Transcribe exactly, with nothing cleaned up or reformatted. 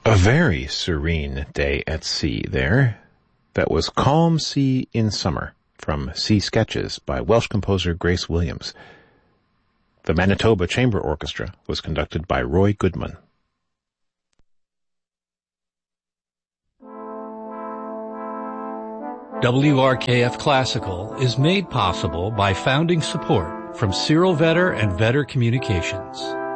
A very serene day at sea there. That was Calm Sea in Summer from Sea Sketches by Welsh composer Grace Williams. The Manitoba Chamber Orchestra was conducted by Roy Goodman. W R K F Classical is made possible by founding support from Cyril Vetter and Vetter Communications.